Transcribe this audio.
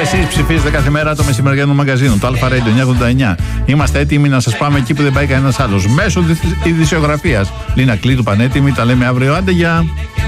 εσείς ψηφίζετε κάθε μέρα το μεσημεριανό μαγκαζίνο, το Αλφα Radio 989. Είμαστε έτοιμοι να σας πάμε εκεί που δεν πάει κανένας άλλος. Μέσω ειδησιογραφίας. Λίνα Κλήτου, πανέτοιμη. Τα λέμε αύριο. Άντε, γεια.